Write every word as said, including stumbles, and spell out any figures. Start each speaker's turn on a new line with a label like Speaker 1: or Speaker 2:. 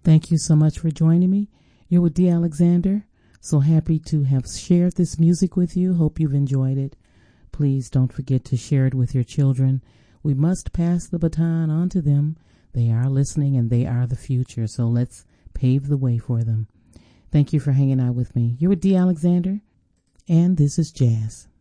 Speaker 1: Thank you so much for joining me. You're with Dee Alexander. So happy to have shared this music with you. Hope you've enjoyed it. Please don't forget to share it with your children. We must pass the baton on to them. They are listening and they are the future. So let's pave the way for them. Thank you for hanging out with me. You're with Dee Alexander, and this is Jazz.